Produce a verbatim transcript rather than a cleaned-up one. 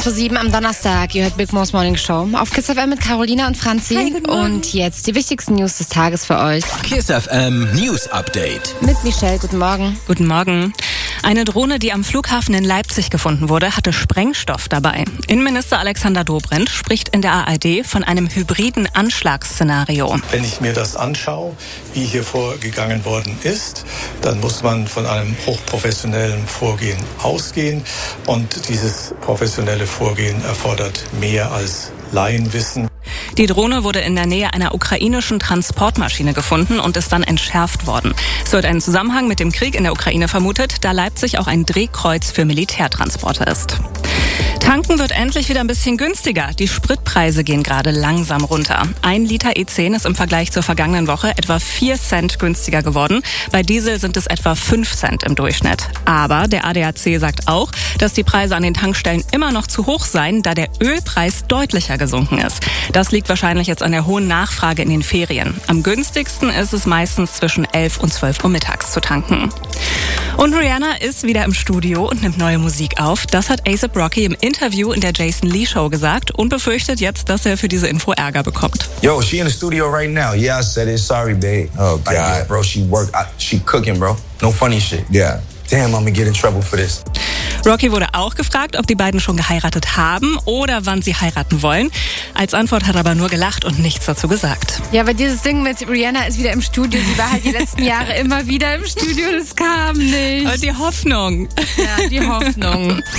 vor sieben am Donnerstag. Ihr hört Big Mo's Morning Show auf Kiss F M mit Carolina und Franzi. Hi, guten Morgen. Und jetzt die wichtigsten News des Tages für euch. Kiss F M News Update. Mit Michelle, guten Morgen. Guten Morgen. Eine Drohne, die am Flughafen in Leipzig gefunden wurde, hatte Sprengstoff dabei. Innenminister Alexander Dobrindt spricht in der A R D von einem hybriden Anschlagsszenario. Wenn ich mir das anschaue, wie hier vorgegangen worden ist, dann muss man von einem hochprofessionellen Vorgehen ausgehen. Und dieses professionelle Vorgehen erfordert mehr als Laienwissen. Die Drohne wurde in der Nähe einer ukrainischen Transportmaschine gefunden und ist dann entschärft worden. Es wird einen Zusammenhang mit dem Krieg in der Ukraine vermutet, da Leipzig auch ein Drehkreuz für Militärtransporter ist. Tanken wird endlich wieder ein bisschen günstiger. Die Spritpreise gehen gerade langsam runter. Ein Liter E zehn ist im Vergleich zur vergangenen Woche etwa vier Cent günstiger geworden. Bei Diesel sind es etwa fünf Cent im Durchschnitt. Aber der A D A C sagt auch, dass die Preise an den Tankstellen immer noch zu hoch seien, da der Ölpreis deutlicher gesunken ist. Das liegt wahrscheinlich jetzt an der hohen Nachfrage in den Ferien. Am günstigsten ist es meistens zwischen elf und zwölf Uhr mittags zu tanken. Und Rihanna ist wieder im Studio und nimmt neue Musik auf. Das hat A$AP Rocky im Interview in der Jason Lee Show gesagt und befürchtet jetzt, dass er für diese Info Ärger bekommt. Yo, she in the studio right now. Yeah, I said it. Sorry, babe. Oh, God. Like, yeah, bro, she work. I, she cooking, bro. No funny shit. Yeah. Damn, I'm gonna get in trouble for this. Rocky wurde auch gefragt, ob die beiden schon geheiratet haben oder wann sie heiraten wollen. Als Antwort hat er aber nur gelacht und nichts dazu gesagt. Ja, aber dieses Ding mit Rihanna ist wieder im Studio. Sie war halt die letzten Jahre immer wieder im Studio und es kam nicht. Und die Hoffnung. Ja, die Hoffnung.